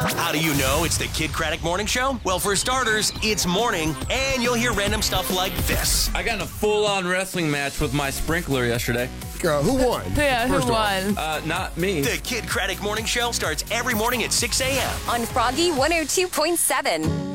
How do you know it's the Kid Craddock Morning Show? Well, for starters, it's morning, and you'll hear random stuff like this. I got in a full-on wrestling match with my sprinkler yesterday. Who won? Yeah, who won? Not me. The Kid Craddock Morning Show starts every morning at 6 a.m. on Froggy 102.7.